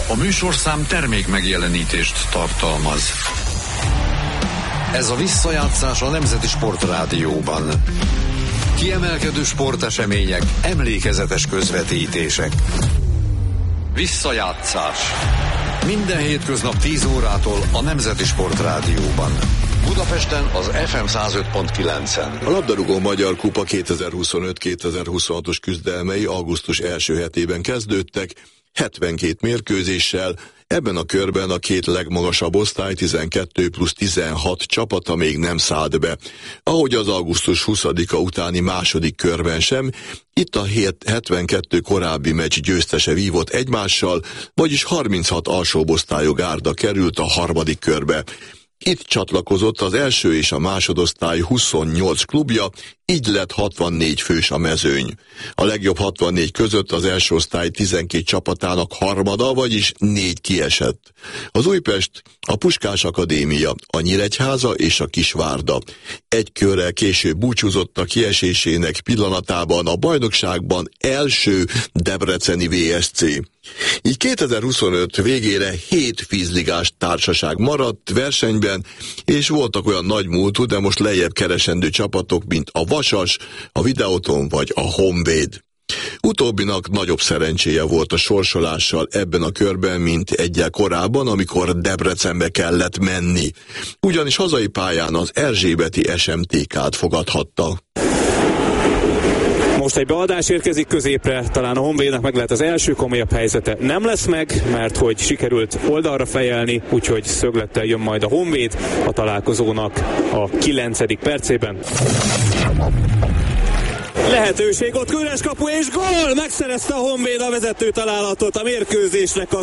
A műsorszám termék megjelenítést tartalmaz. Ez a visszajátszás a Nemzeti Sportrádióban. Kiemelkedő sportesemények, emlékezetes közvetítések. Visszajátszás. Minden hétköznap 10 órától a Nemzeti Sportrádióban. Budapesten az FM 105.9-en. A labdarúgó Magyar Kupa 2025-2026-os küzdelmei augusztus első hetében kezdődtek, 72 mérkőzéssel. Ebben a körben a két legmagasabb osztály 12+16 csapata még nem szállt be. Ahogy az augusztus 20-a utáni második körben sem, itt a 72 korábbi meccs győztese vívott egymással, vagyis 36 alsóbb-osztályú gárda került a harmadik körbe. Itt csatlakozott az első és a másodosztály 28 klubja, így lett 64 fős a mezőny. A legjobb 64 között az első osztály 12 csapatának harmada, vagyis 4 kiesett. Az Újpest, a Puskás Akadémia, a Nyíregyháza és a Kisvárda. Egy körrel később búcsúzott a kiesésének pillanatában a bajnokságban első debreceni VSC. Így 2025 végére 7 vízligás társaság maradt versenyben, és voltak olyan nagymúltú, de most lejjebb keresendő csapatok, mint a Vasas, a Videoton vagy a Honvéd. Utóbbinak nagyobb szerencséje volt a sorsolással ebben a körben, mint egyel korábban, amikor Debrecenbe kellett menni. Ugyanis hazai pályán az erzsébeti SMTK-t fogadhatta. Most egy beadás érkezik középre, talán a Honvédnek meg lehet az első komolyabb helyzete. Nem lesz meg, mert hogy sikerült oldalra fejelni, úgyhogy szöglettel jön majd a Honvéd a találkozónak a 9. percében. Lehetőség, ott üres kapu és gól! Megszerezte a Honvéd a vezető találatot a mérkőzésnek az